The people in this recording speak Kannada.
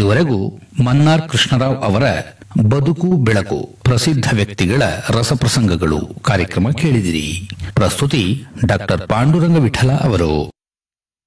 ಇದುವರೆಗೂ ಮನ್ನಾರ್ ಕೃಷ್ಣರಾವ್ ಅವರ ಬದುಕು ಬೆಳಕು ಪ್ರಸಿದ್ಧ ವ್ಯಕ್ತಿಗಳ ರಸಪ್ರಸಂಗಗಳು ಕಾರ್ಯಕ್ರಮ ಕೇಳಿದಿರಿ. ಪ್ರಸ್ತುತಿ ಡಾಕ್ಟರ್ ಪಾಂಡುರಂಗ ವಿಠಲ ಅವರು.